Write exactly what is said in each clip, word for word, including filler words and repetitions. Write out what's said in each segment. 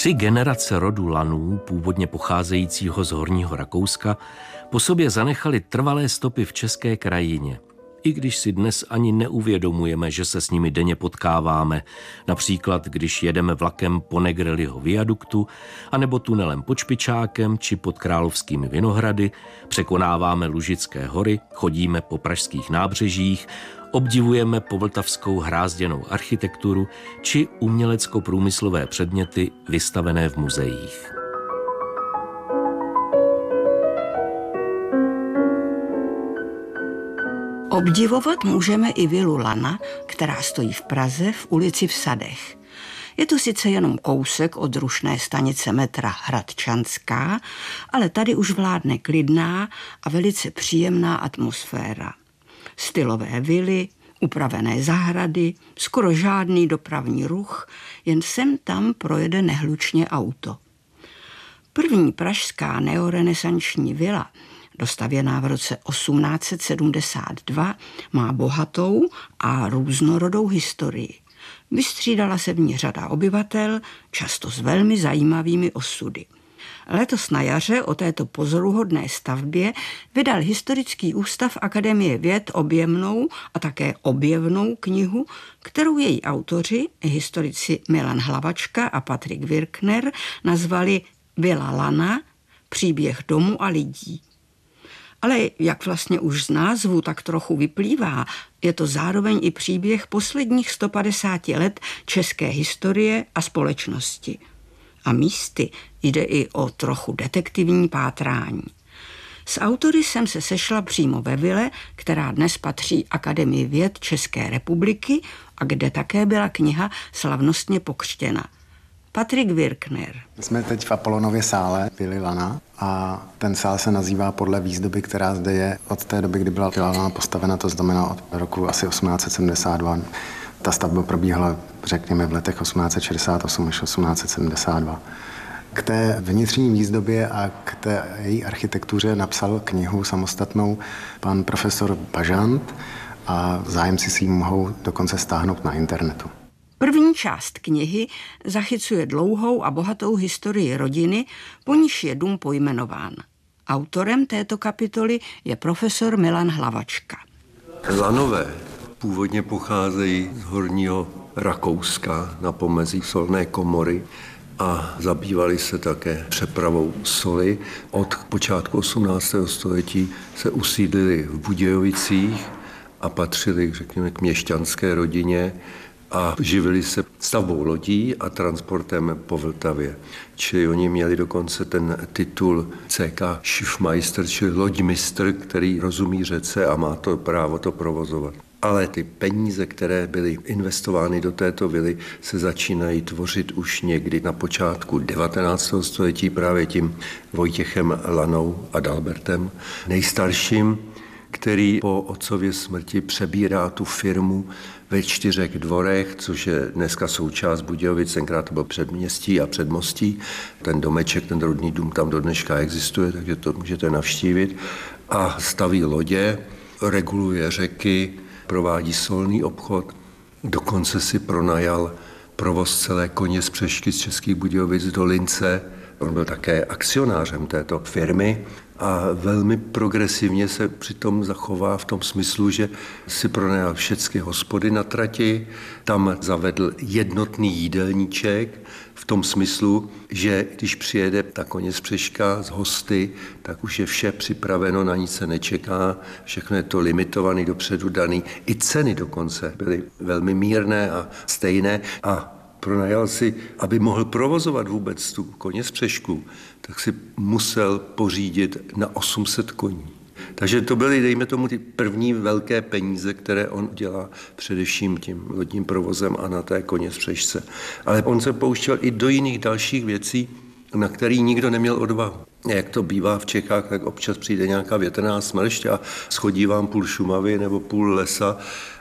Tři generace rodu Lanů, původně pocházejícího z Horního Rakouska, po sobě zanechali trvalé stopy v české krajině. I když si dnes ani neuvědomujeme, že se s nimi denně potkáváme, například když jedeme vlakem po Negrelliho viaduktu, anebo tunelem pod Špičákem či pod Královskými Vinohrady, překonáváme Lužické hory, chodíme po pražských nábřežích, obdivujeme povltavskou hrázděnou architekturu či umělecko-průmyslové předměty vystavené v muzeích. Obdivovat můžeme i vilu Lana, která stojí v Praze v ulici v Sadech. Je to sice jenom kousek od rušné stanice metra Hradčanská, ale tady už vládne klidná a velice příjemná atmosféra. Stylové vily, upravené zahrady, skoro žádný dopravní ruch, jen sem tam projede nehlučně auto. První pražská neorenesanční vila, dostavěná v roce osmnáct set sedmdesát dva, má bohatou a různorodou historii. Vystřídala se v ní řada obyvatel, často s velmi zajímavými osudy. Letos na jaře o této pozoruhodné stavbě vydal Historický ústav Akademie věd objemnou a také objevnou knihu, kterou její autoři, historici Milan Hlavačka a Patrik Virkner, nazvali Vila Lana, příběh domu a lidí. Ale jak vlastně už z názvu tak trochu vyplývá, je to zároveň i příběh posledních sto padesát let české historie a společnosti. A místy jde i o trochu detektivní pátrání. S autory jsem se sešla přímo ve vile, která dnes patří Akademii věd České republiky a kde také byla kniha slavnostně pokřtěna. Patrik Virkner. Jsme teď v Apolonově sále vily Lana a ten sál se nazývá podle výzdoby, která zde je od té doby, kdy byla vila Lana postavena, to znamená od roku asi osmnáct set sedmdesát dva. Ta stavba probíhala, řekněme, v letech osmnáct set šedesát osm až osmnáct set sedmdesát dva. K té vnitřní výzdobě a k té její architektuře napsal knihu samostatnou pan profesor Bažant a zájemci si ji mohou dokonce stáhnout na internetu. První část knihy zachycuje dlouhou a bohatou historii rodiny, po níž je dům pojmenován. Autorem této kapitoly je profesor Milan Hlavačka. Lanové původně pocházejí z Horního Rakouska na pomezí solné komory a zabývali se také přepravou soli. Od počátku osmnáctého století se usídlili v Budějovicích a patřili, řekněme, k měšťanské rodině a živili se stavbou lodí a transportem po Vltavě. Čili oni měli dokonce ten titul C K Schiffmeister, čili loďmistr, který rozumí řece a má to právo to provozovat. Ale ty peníze, které byly investovány do této vily, se začínají tvořit už někdy na počátku devatenáctého století právě tím Vojtěchem Lanou a Dalbertem, nejstarším, který po otcově smrti přebírá tu firmu ve čtyřech dvorech, což je dneska součást Budějovic, tenkrát to byl předměstí a předmostí. Ten domeček, ten rodný dům tam do dneška existuje, takže to můžete navštívit. A staví lodě, reguluje řeky, provádí solný obchod, dokonce si pronajal provoz celé koně z Přešky z Českých Budějovic do Lince. On byl také akcionářem této firmy a velmi progresivně se přitom zachová v tom smyslu, že si pronajal všechny hospody na trati, tam zavedl jednotný jídelníček v tom smyslu, že když přijede ta koně z Přeška z hosty, tak už je vše připraveno, na nic se nečeká, všechno je to limitovaný, dopředu daný. I ceny dokonce byly velmi mírné a stejné a pronajal si, aby mohl provozovat vůbec tu koně z Přešku, tak si musel pořídit na osm set koní. Takže to byly, dejme tomu, ty první velké peníze, které on dělá především tím lodním provozem a na té koně z Přešce. Ale on se pouštěl i do jiných dalších věcí, na který nikdo neměl odvahu. Jak to bývá v Čechách, tak občas přijde nějaká větrná smršť a schodí vám půl Šumavy nebo půl lesa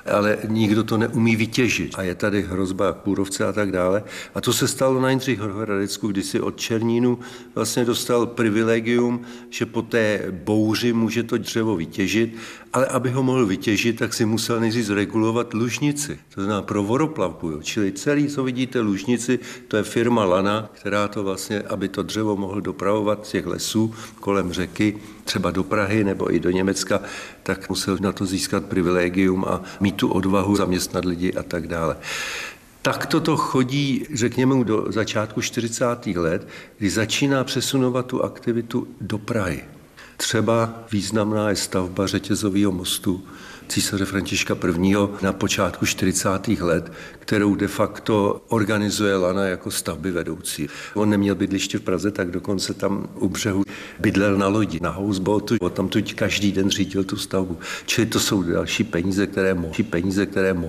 ale nikdo to neumí vytěžit. A je tady hrozba kůrovce a tak dále. A to se stalo na Jindřich Hradecku, kdy si od Černínu vlastně dostal privilegium, že po té bouři může to dřevo vytěžit, ale aby ho mohl vytěžit, tak si musel nejdřív zregulovat lužnici. To znamená pro voroplavbu. Jo. Čili celý, co vidíte, lužnici, to je firma Lana, která to vlastně, aby to dřevo mohl dopravovat z těch lesů kolem řeky, třeba do Prahy nebo i do Německa, tak musel na to získat privilegium a mít tu odvahu zaměstnat lidi a tak dále. Tak toto chodí, řekněme, do začátku čtyřicátých let, kdy začíná přesunovat tu aktivitu do Prahy. Třeba významná je stavba řetězového mostu císaře Františka prvního. na počátku čtyřicátých let, kterou de facto organizuje Lana jako stavby vedoucí. On neměl bydliště v Praze, tak dokonce tam u břehu bydlel na lodi, na houseboatu, tam tuď každý den řídil tu stavbu. Čili to jsou další peníze, které mohou, peníze, které mohou